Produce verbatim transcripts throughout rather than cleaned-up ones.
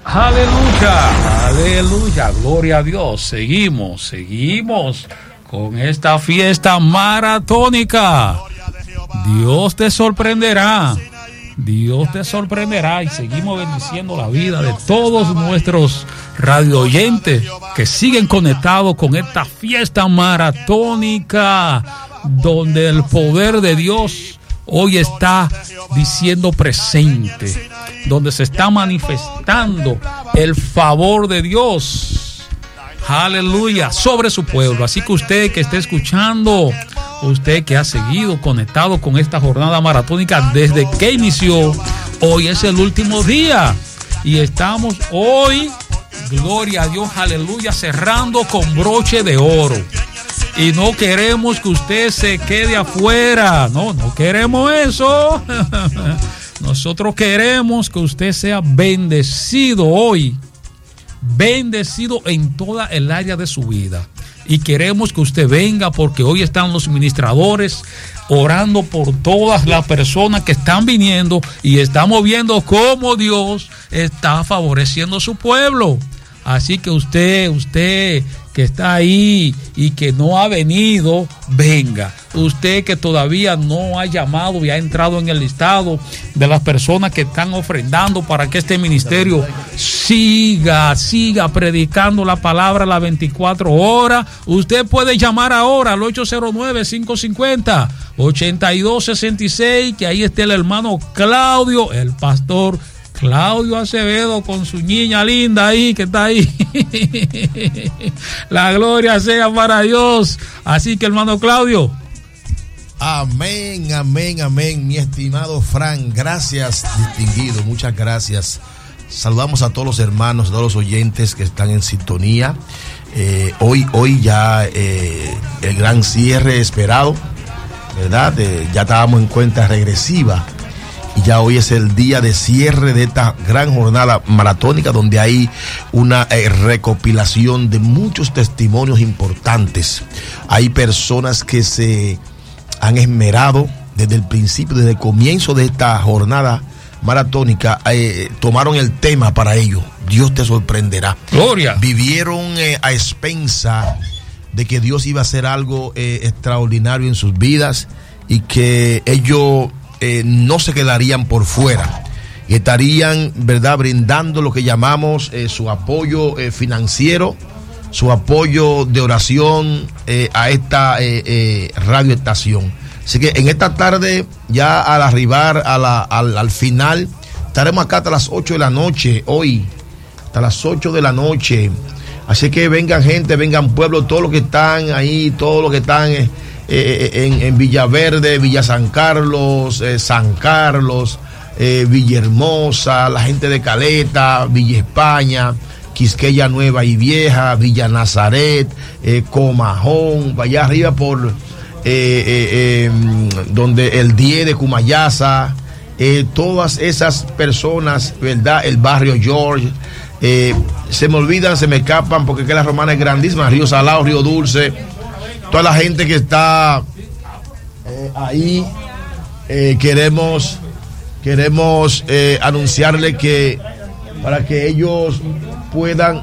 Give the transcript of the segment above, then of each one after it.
Aleluya, aleluya, gloria a Dios. Seguimos, seguimos con esta fiesta maratónica. Dios te sorprenderá, Dios te sorprenderá, y seguimos bendiciendo la vida de todos nuestros radio oyentes que siguen conectados con esta fiesta maratónica, donde el poder de Dios hoy está diciendo presente, donde se está manifestando el favor de Dios, aleluya, sobre su pueblo. Así que usted que esté escuchando, usted que ha seguido conectado con esta jornada maratónica desde que inició, hoy es el último día y estamos hoy, gloria a Dios, aleluya, cerrando con broche de oro. Y no queremos que usted se quede afuera. No, no queremos eso. Nosotros queremos que usted sea bendecido hoy. Bendecido en toda el área de su vida. Y queremos que usted venga porque hoy están los ministradores orando por todas las personas que están viniendo. Y estamos viendo cómo Dios está favoreciendo a su pueblo. Así que usted, usted que está ahí y que no ha venido, venga. Usted que todavía no ha llamado y ha entrado en el listado de las personas que están ofrendando para que este ministerio siga, siga predicando la palabra las veinticuatro horas. Usted puede llamar ahora al ocho cero nueve, cinco cinco cero, ocho dos seis seis, que ahí está el hermano Claudio, el pastor Claudio Acevedo con su niña linda ahí que está ahí. La gloria sea para Dios. Así que, hermano Claudio. Amén, amén, amén, mi estimado Frank. Gracias, distinguido, muchas gracias. Saludamos a todos los hermanos, a todos los oyentes que están en sintonía. Eh, hoy, hoy ya eh, el gran cierre esperado, ¿verdad? Eh, ya estábamos en cuenta regresiva. Y ya hoy es el día de cierre de esta gran jornada maratónica, donde hay una eh, recopilación de muchos testimonios importantes. Hay personas que se han esmerado desde el principio, desde el comienzo de esta jornada maratónica, eh, tomaron el tema para ello. Dios te sorprenderá. Gloria. Vivieron eh, a expensa de que Dios iba a hacer algo eh, extraordinario en sus vidas y que ellos Eh, no se quedarían por fuera y estarían, ¿verdad?, brindando lo que llamamos eh, su apoyo eh, financiero, su apoyo de oración eh, a esta eh, eh, radioestación. Así que en esta tarde, ya al arribar a la, al, al final, estaremos acá hasta las ocho de la noche, hoy, hasta las ocho de la noche. Así que vengan gente, vengan pueblo, todos los que están ahí, todos los que están Eh, Eh, en, en Villaverde, Villa San Carlos, eh, San Carlos, eh, Villahermosa, la gente de Caleta, Villa España, Quisqueya Nueva y Vieja, Villa Nazaret, eh, Comajón, allá arriba por eh, eh, eh, donde el diez de Cumayasa, eh, todas esas personas, ¿verdad? El barrio George, eh, se me olvidan, se me escapan porque que la Romana es grandísima, Río Salado, Río Dulce. Toda la gente que está eh, ahí, eh, queremos queremos eh, anunciarle que para que ellos puedan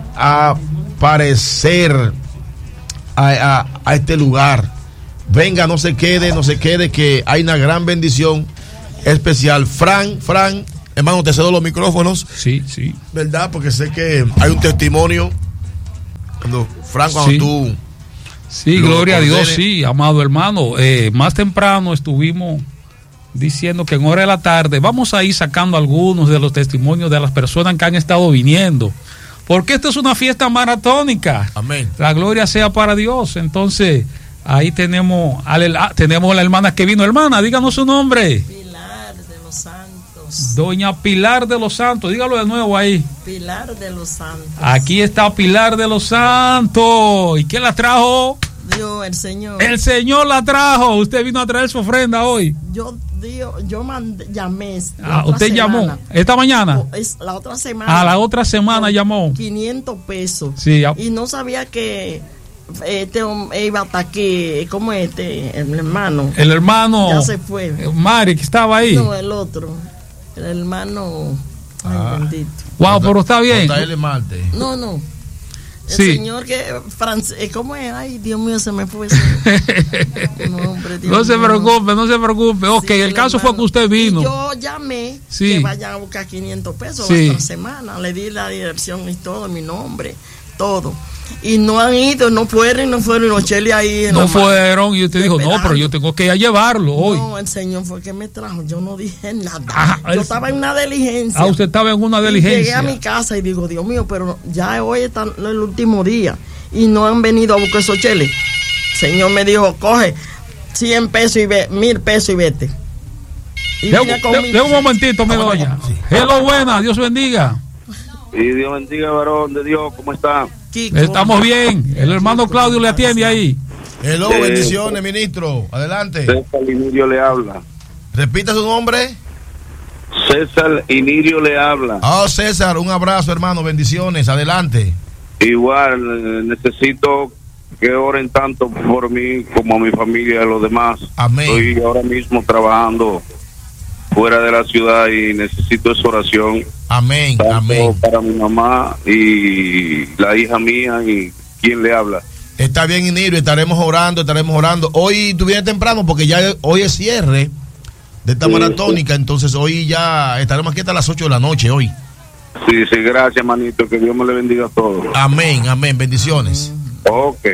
aparecer a, a, a este lugar. Venga, no se quede, no se quede, que hay una gran bendición especial. Fran, Fran, hermano, te cedo los micrófonos. Sí, sí. ¿Verdad? Porque sé que hay un testimonio. Cuando, Fran, cuando sí. tú... Sí, gloria a Dios, sí, amado hermano. Eh, más temprano estuvimos diciendo que en hora de la tarde vamos a ir sacando algunos de los testimonios de las personas que han estado viniendo, porque esta es una fiesta maratónica. Amén. La gloria sea para Dios. Entonces, ahí tenemos a la, tenemos a la hermana que vino. Hermana, díganos su nombre. Pilar de los Santos. Doña Pilar de los Santos, dígalo de nuevo ahí. Pilar de los Santos. Aquí está Pilar de los Santos. ¿Y quién la trajo? Dios, el Señor. El Señor la trajo. Usted vino a traer su ofrenda hoy. Yo, Dios, yo mandé, llamé. Ah, usted semana. llamó esta mañana. O es la otra semana. A la otra semana llamó. quinientos pesos. Sí. Ya. Y no sabía que este iba hasta aquí. ¿Cómo es este? El hermano. El hermano. Ya se fue. Mari, que estaba ahí. No, el otro. El hermano. Ay, Ah. bendito. Wow, pero está bien. J L Marte. No, no. El Sí. señor que francés, ¿cómo es? Ay, Dios mío, se me fue. No, hombre, Dios No se mío. preocupe, no se preocupe. Ok, Sí, el caso fue hermano. que usted vino. Y yo llamé Sí. que vayan a buscar quinientos pesos Sí. la otra semana. Le di la dirección y todo, mi nombre, todo. Y no han ido, no fueron, no fueron. Y los cheles ahí. en No la fueron y usted dijo, no, esperando. pero yo tengo que ir a llevarlo hoy. No, el Señor fue el que me trajo. Yo no dije nada. Ajá, yo el- estaba en una diligencia. Ah, usted estaba en una Y diligencia. llegué a mi casa y digo, Dios mío, pero ya hoy está el último día y no han venido a buscar esos cheles. El Señor me dijo, coge cien pesos y ve, mil pesos y vete. Y De, vine con de- mil de un pesos. momentito, mi doña. Sí. Hello, buena, Dios bendiga. Y Dios bendiga, varón de Dios, ¿cómo está? Kiko. Estamos bien. El hermano Claudio le atiende ahí. Hello, Eh, bendiciones, ministro. Adelante. César Inirio le habla. Repita su nombre. César Inirio le habla. Ah, César, un abrazo, hermano. Bendiciones. Adelante. Igual, eh, necesito que oren tanto por mí como a mi familia y a los demás. Amén. Estoy ahora mismo trabajando fuera de la ciudad y necesito esa oración. Amén. Tanto Amén. para mi mamá y la hija mía y quien le habla. Está bien, Inirio. Estaremos orando, estaremos orando. Hoy tú vienes temprano porque ya hoy es cierre de esta Sí, maratónica. Entonces hoy ya estaremos aquí hasta las ocho de la noche hoy. Sí, sí, gracias, manito. Que Dios me le bendiga a todos. Amén. Amén. Bendiciones. Ok.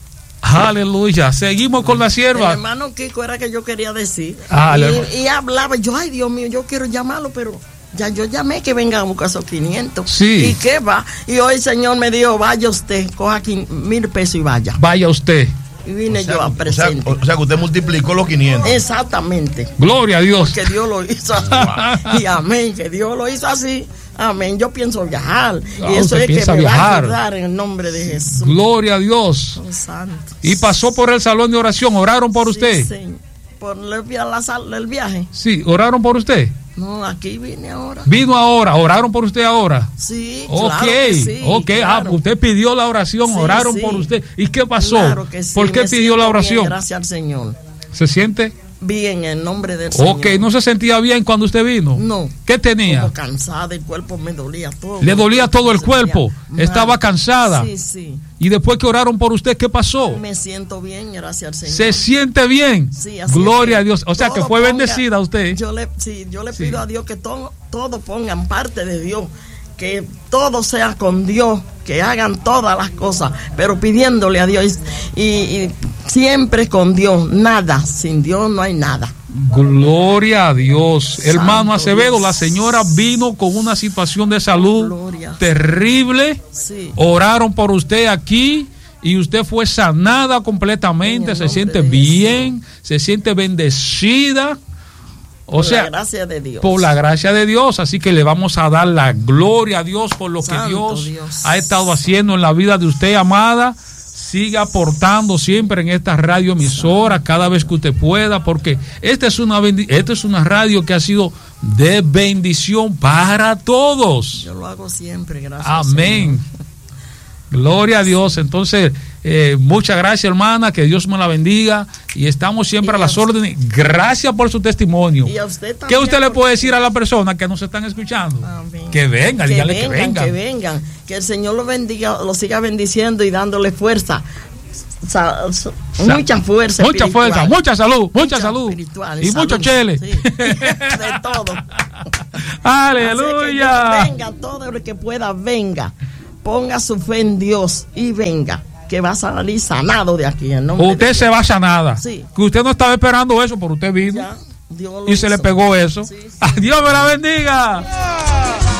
Aleluya. Seguimos con la El sierva. hermano Kiko era que yo quería decir. Ah, el hermano- y, y hablaba, yo, ay Dios mío, yo quiero llamarlo, pero ya yo llamé que venga a buscar esos quinientos. Sí. ¿Y qué va? Y hoy el Señor me dijo, vaya usted, coja quin- mil pesos y vaya. Vaya usted. Y vine O sea, yo a o sea, presente. o sea que usted multiplicó los quinientos. Exactamente. Gloria a Dios. Que Dios lo hizo así. Y amén, que Dios lo hizo así. Amén. Yo pienso viajar. Ah, y eso usted es que piensa me va a viajar. ayudar en el nombre de Jesús. Gloria a Dios. Oh, santo. Y pasó por el salón de oración. ¿Oraron por usted? Sí, sí. Por el, via- la sal- el viaje. Sí, oraron por usted. No, aquí vine ahora. Vino ahora, oraron por usted ahora. Sí, Ok, claro que sí, ok, claro. ah, usted pidió la oración, Sí, oraron sí. por usted. ¿Y qué pasó? Claro que sí, ¿Por qué me pidió siento la bien, oración? gracias al Señor. ¿Se siente? Bien, en el nombre del Señor. Ok, ¿no se sentía bien cuando usted vino? No. ¿Qué tenía? Como cansada, el cuerpo me dolía todo. Le dolía todo el Me sentía cuerpo, mal. estaba cansada. Sí, sí. Y después que oraron por usted, ¿qué pasó? Me siento bien, gracias al Señor. ¿Se siente bien? Sí, así Gloria es a Dios. O sea que todo fue ponga- bendecida usted. Yo le, sí, yo le Sí. pido a Dios que todo, todo pongan parte de Dios, que todo sea con Dios, que hagan todas las cosas, pero pidiéndole a Dios y, y siempre con Dios, nada, sin Dios no hay nada. Gloria a Dios. Hermano Santo Acevedo, Dios. la señora vino con una situación de salud Gloria. terrible. Sí. Oraron por usted aquí y usted fue sanada completamente. En el Se nombre siente de bien, se siente bendecida. O Por sea, la gracia de Dios. por la gracia de Dios. Así que le vamos a dar la gloria a Dios por lo Santo que Dios, Dios. ha estado haciendo en la vida de usted, amada. Siga aportando siempre en esta radio emisora cada vez que usted pueda, porque esta es una bendi- esta es una radio que ha sido de bendición para todos. Yo lo hago siempre, gracias. al Amén. Gloria a Dios. Entonces, eh, muchas gracias, hermana. Que Dios me la bendiga. Y estamos siempre Y a las a- órdenes. Gracias por su testimonio. Y a usted ¿Qué también, usted le porque- puede decir a la persona que nos están escuchando? Amén. Que venga, que dígale vengan, que venga. que vengan, que el Señor lo bendiga, lo siga bendiciendo y dándole fuerza, Sa- sa- mucha fuerza, Mucha espiritual. fuerza, mucha salud, mucha salud. espiritual, Y salud, mucho chele. sí, de todo. Aleluya. Así que venga, todo el que pueda, venga, ponga su fe en Dios y venga, que va a salir sanado de aquí. En nombre Usted de se va sanada. Sí. Que usted no estaba esperando eso, pero usted vino Ya, Dios lo y se le hizo. pegó eso. Sí, sí. Dios me la bendiga.